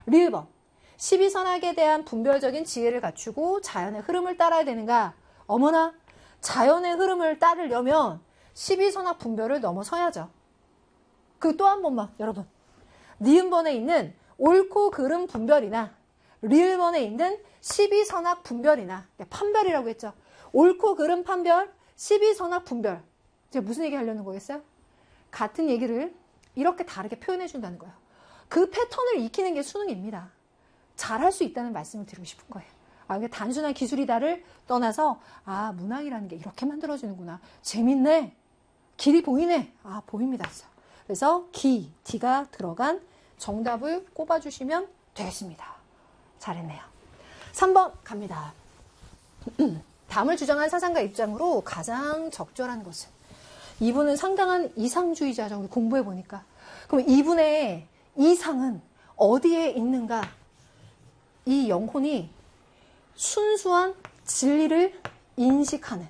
리을번 12선악에 대한 분별적인 지혜를 갖추고 자연의 흐름을 따라야 되는가? 어머나, 자연의 흐름을 따르려면 12선악 분별을 넘어서야죠. 그 또 한 번만 여러분, 니은번에 있는 옳고 그름 분별이나 리을번에 있는 12선악 분별이나 판별이라고 했죠. 옳고 그름 판별, 12선악 분별. 제가 무슨 얘기 하려는 거겠어요? 같은 얘기를 이렇게 다르게 표현해 준다는 거예요. 그 패턴을 익히는 게 수능입니다. 잘할 수 있다는 말씀을 드리고 싶은 거예요. 이게 단순한 기술이다를 떠나서 문학이라는 게 이렇게 만들어지는구나. 재밌네. 길이 보이네. 보입니다. 그래서 D가 들어간 정답을 꼽아주시면 되겠습니다. 잘했네요. 3번 갑니다. 담을 주장한 사상가 입장으로 가장 적절한 것은, 이분은 상당한 이상주의자죠. 우리 공부해보니까. 그럼 이분의 이상은 어디에 있는가? 이 영혼이 순수한 진리를 인식하는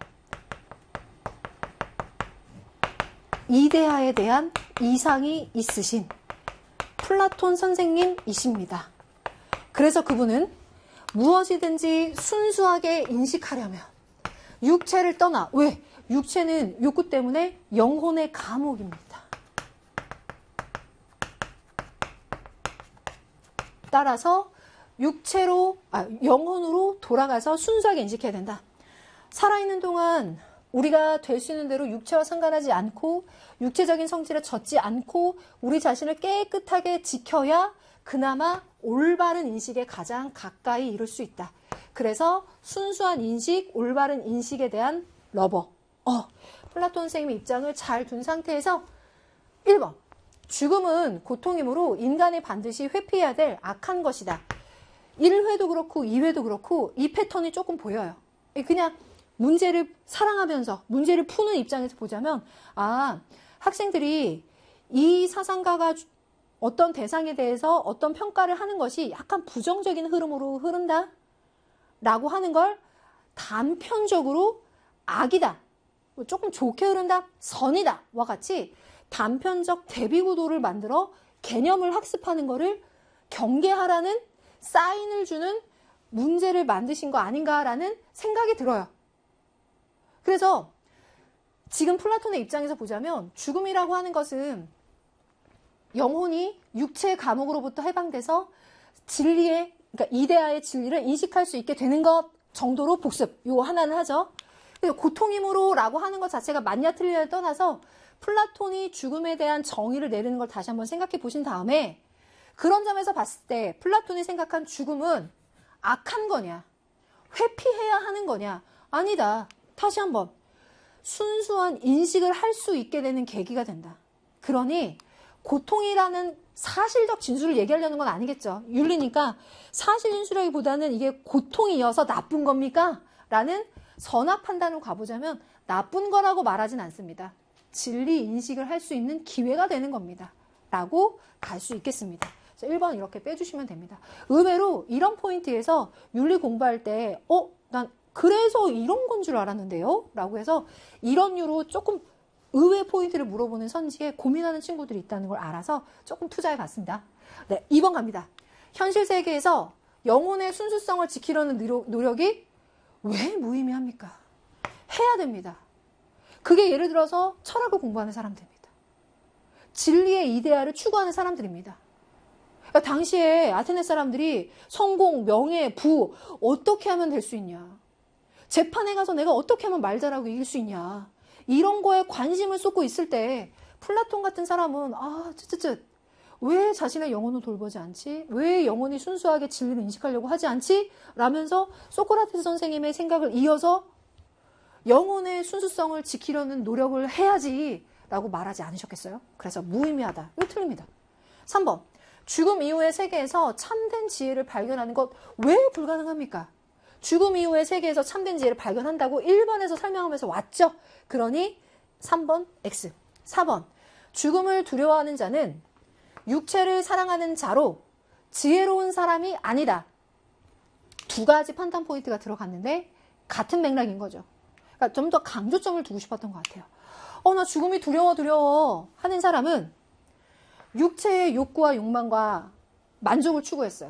이데아에 대한 이상이 있으신 플라톤 선생님이십니다. 그래서 그분은 무엇이든지 순수하게 인식하려면 육체를 떠나, 왜? 육체는 욕구 때문에 영혼의 감옥입니다. 따라서 영혼으로 돌아가서 순수하게 인식해야 된다. 살아있는 동안 우리가 될 수 있는 대로 육체와 상관하지 않고 육체적인 성질에 젖지 않고 우리 자신을 깨끗하게 지켜야 그나마 올바른 인식에 가장 가까이 이룰 수 있다. 그래서 순수한 인식, 올바른 인식에 대한 러버. 플라톤 선생님의 입장을 잘 둔 상태에서 1번. 죽음은 고통이므로 인간이 반드시 회피해야 될 악한 것이다. 1회도 그렇고 2회도 그렇고 이 패턴이 조금 보여요. 그냥 문제를 사랑하면서 문제를 푸는 입장에서 보자면 학생들이 이 사상가가 어떤 대상에 대해서 어떤 평가를 하는 것이 약간 부정적인 흐름으로 흐른다 라고 하는 걸 단편적으로 악이다, 조금 좋게 흐른다, 선이다 와 같이 단편적 대비구도를 만들어 개념을 학습하는 거를 경계하라는 사인을 주는 문제를 만드신 거 아닌가라는 생각이 들어요. 그래서 지금 플라톤의 입장에서 보자면 죽음이라고 하는 것은 영혼이 육체의 감옥으로부터 해방돼서 진리의, 그러니까 이데아의 진리를 인식할 수 있게 되는 것 정도로 복습, 요 하나는 하죠. 고통이므로 라고 하는 것 자체가 맞냐 틀리냐를 떠나서 플라톤이 죽음에 대한 정의를 내리는 걸 다시 한번 생각해 보신 다음에 그런 점에서 봤을 때 플라톤이 생각한 죽음은 악한 거냐, 회피해야 하는 거냐? 아니다. 다시 한번 순수한 인식을 할 수 있게 되는 계기가 된다. 그러니 고통이라는 사실적 진술을 얘기하려는 건 아니겠죠. 윤리니까 사실 진술하기보다는 이게 고통이어서 나쁜 겁니까? 라는 선악 판단으로 가보자면 나쁜 거라고 말하진 않습니다. 진리 인식을 할 수 있는 기회가 되는 겁니다. 라고 갈 수 있겠습니다. 1번 이렇게 빼주시면 됩니다. 의외로 이런 포인트에서 윤리 공부할 때 난 그래서 이런 건 줄 알았는데요? 라고 해서 이런 류로 조금 의외 포인트를 물어보는 선지에 고민하는 친구들이 있다는 걸 알아서 조금 투자해 봤습니다. 네, 2번 갑니다. 현실 세계에서 영혼의 순수성을 지키려는 노력이 왜 무의미합니까? 해야 됩니다. 그게 예를 들어서 철학을 공부하는 사람들입니다. 진리의 이데아를 추구하는 사람들입니다. 그러니까 당시에 아테네 사람들이 성공, 명예, 부 어떻게 하면 될 수 있냐? 재판에 가서 내가 어떻게 하면 말 잘하고 이길 수 있냐? 이런 거에 관심을 쏟고 있을 때 플라톤 같은 사람은 왜 자신의 영혼을 돌보지 않지? 왜 영혼이 순수하게 진리를 인식하려고 하지 않지? 라면서 소크라테스 선생님의 생각을 이어서 영혼의 순수성을 지키려는 노력을 해야지 라고 말하지 않으셨겠어요? 그래서 무의미하다. 이거 틀립니다. 3번. 죽음 이후의 세계에서 참된 지혜를 발견하는 것 왜 불가능합니까? 죽음 이후의 세계에서 참된 지혜를 발견한다고 1번에서 설명하면서 왔죠. 그러니 3번 X. 4번. 죽음을 두려워하는 자는 육체를 사랑하는 자로 지혜로운 사람이 아니다. 두 가지 판단 포인트가 들어갔는데 같은 맥락인 거죠. 그러니까 좀 더 강조점을 두고 싶었던 것 같아요. 나 죽음이 두려워 하는 사람은 육체의 욕구와 욕망과 만족을 추구했어요.